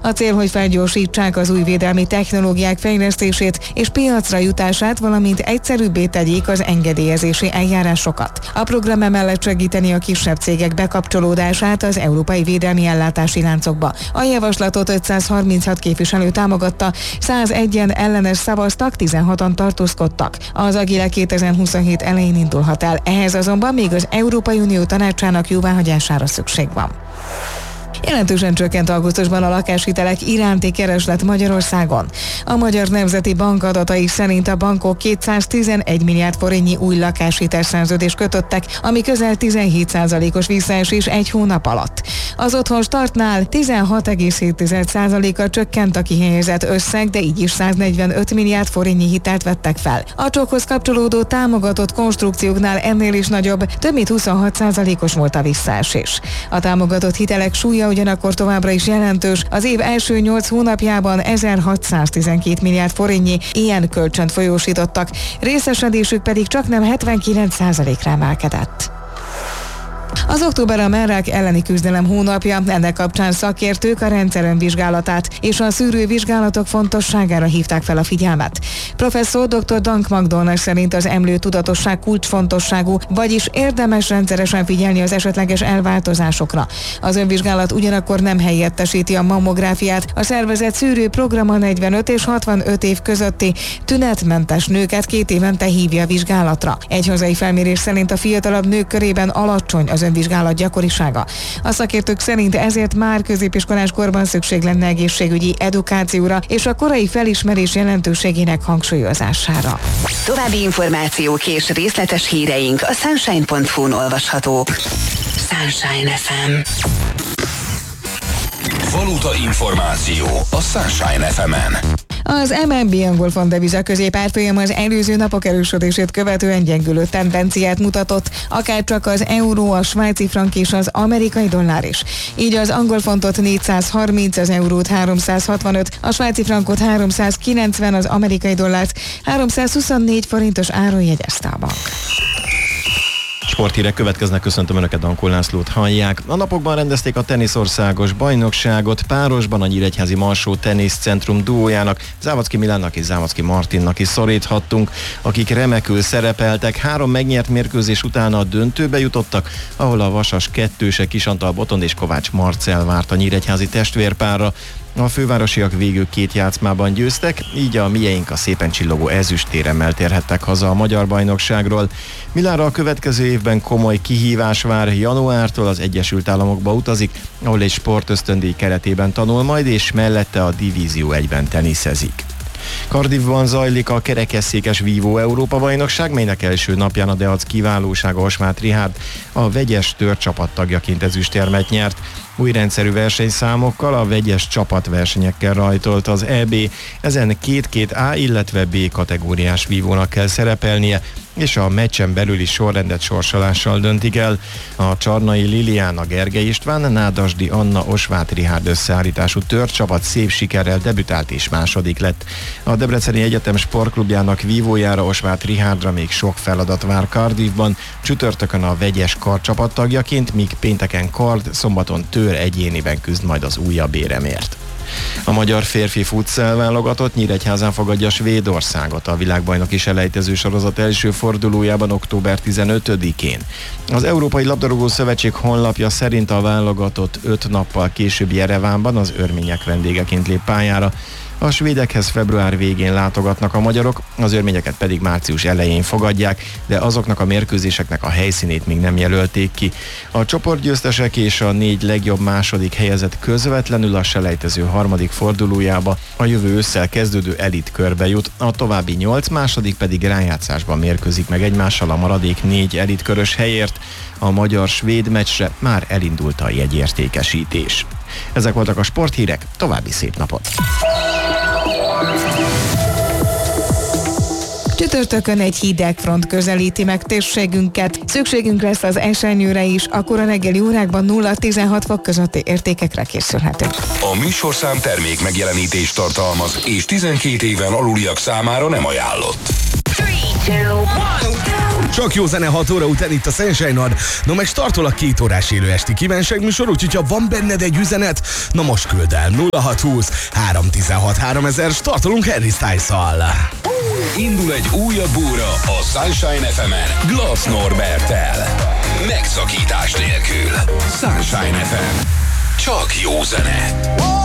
A cél, hogy felgyorsítsák az új védelmi technológiák fejlesztését és piacra jutását, valamint egyszerűbbé tegyék az engedélyezési eljárásokat. A program emellett segíteni a kisebb cégek bekapcsolódását az európai védelmi ellátási láncokba. A javaslatot 536 képviselő támogatta, 101-en ellenes szavaztak, 16-an tartózkodtak. Az Agile 2027 elején indulhat el, ehhez azonban még az Európai Unió tanácsának jóváhagyására szükség van. Jelentősen csökkent augusztusban a lakáshitelek iránti kereslet Magyarországon. A Magyar Nemzeti Bank adatai szerint a bankok 211 milliárd forintnyi új lakáshitelszerződést kötöttek, ami közel 17%-os visszaesés egy hónap alatt. Az Otthon Startnál 16,7%-kal csökkent a kihelyezett összeg, de így is 145 milliárd forintnyi hitelt vettek fel. A csokhoz kapcsolódó támogatott konstrukcióknál ennél is nagyobb, több mint 26%-os volt a visszaesés. A támogatott hitelek súlya ugyanakkor továbbra is jelentős. Az év első 8 hónapjában 1612 milliárd forintnyi ilyen kölcsönt folyósítottak, részesedésük pedig csaknem 79%-ra emelkedett. Az október a mellrák elleni küzdelem hónapja, ennek kapcsán szakértők a rendszerön vizsgálatát és a szűrővizsgálatok fontosságára hívták fel a figyelmet. Professzor dr. Dank Magdolna szerint az emlő tudatosság kulcsfontosságú, vagyis érdemes rendszeresen figyelni az esetleges elváltozásokra. Az önvizsgálat ugyanakkor nem helyettesíti a mammográfiát, a szervezet szűrő programa 45 és 65 év közötti tünetmentes nőket 2 évente hívja vizsgálatra. Egy hazai felmérés szerint a fiatalabb nők körében alacsony az önvizsgálat gyakorisága. A szakértők szerint ezért már középiskolás korban szükség lenne egészségügyi edukációra és a korai felismerés jelentőségének hangsúlyozására. További információk és részletes híreink a sunshine.hu-n olvashatók. Sunshine FM. Valuta információ a Sunshine FM-en. Az MNB angol font deviza középárfolyam az előző napok erősödését követően gyengülő tendenciát mutatott, akárcsak az euró, a svájci frank és az amerikai dollár is. Így az angol fontot 430, az eurót 365, a svájci frankot 390, az amerikai dollárt 324 forintos áron jegyezte a bank. Sporthírek következnek, köszöntöm Önöket, Dankó Lászlót hallják. A napokban rendezték a teniszországos bajnokságot, párosban a Nyíregyházi Marsó Teniszcentrum duójának, Závodszky Milánnak és Závodszky Martinnak is szoríthattunk, akik remekül szerepeltek. 3 megnyert mérkőzés után a döntőbe jutottak, ahol a vasas kettőse Kis Antal Botond és Kovács Marcell várt a nyíregyházi testvérpárra. A fővárosiak végül 2 játszmában győztek, így a mieink a szépen csillogó ezüstéremmel térhettek haza a magyar bajnokságról. Milánra a következő évben komoly kihívás vár, januártól az Egyesült Államokba utazik, ahol egy sportösztöndíj keretében tanul majd, és mellette a Divízió 1-ben teniszezik. Cardiffban zajlik a kerekesszékes vívó Európa-bajnokság, melynek első napján a Deac kiválósága Osmát Richárd a vegyes törcsapat tagjaként ezüstérmet nyert. Új rendszerű versenyszámokkal, a vegyes csapatversenyekkel rajtolt az EB, ezen 2 A, illetve B kategóriás vívónak kell szerepelnie, és a meccsen belüli sorrendet sorsolással döntik el. A Csarnai Liliana, Gergely István, Nádasdy Anna, Osváth Richárd összeállítású törcsapat szép sikerrel debütált és második lett. A Debreceni Egyetem sportklubjának vívójára, Osváth Richárdra még sok feladat vár Cardiffban, csütörtökön a vegyes kardcsapat tagjaként, míg pénteken kard, szombaton tőr egyéniben küzd majd az újabb éremért. A magyar férfi futsal válogatott Nyíregyházán fogadja Svédországot a világbajnoki selejtező sorozat első fordulójában október 15-én. Az Európai Labdarúgó Szövetség honlapja szerint a válogatott 5 nappal később Jerevánban az örmények vendégeként lép pályára. A svédekhez február végén látogatnak a magyarok, az örményeket pedig március elején fogadják, de azoknak a mérkőzéseknek a helyszínét még nem jelölték ki. A csoportgyőztesek és a 4 legjobb második helyezett közvetlenül a selejtező harmadik fordulójába a jövő ősszel kezdődő elit körbe jut, a további 8 második pedig rájátszásban mérkőzik meg egymással a maradék 4 elitkörös helyért. A magyar-svéd meccsre már elindult a jegyértékesítés. Ezek voltak a sporthírek, további szép napot! Csütörtökön egy hideg front közelíti meg térségünket. Szükségünk lesz az esernyőre is, akkor a reggeli órákban 0-16 fok közötti értékekre készülhetünk. A műsorszám termék megjelenítést tartalmaz, és 12 éven aluliak számára nem ajánlott. 3, Csak jó zene 6 óra után itt a Sunshine-on. No meg startol a 2 órás élő esti kívánságműsor, úgyhogy ha van benned egy üzenet, na most küld el 0620 316 3000, startolunk Harry Styles-szal. Indul egy újabb óra a Sunshine FM-en Glass Norberttel. Megszakítás nélkül. Sunshine FM. Csak jó zene.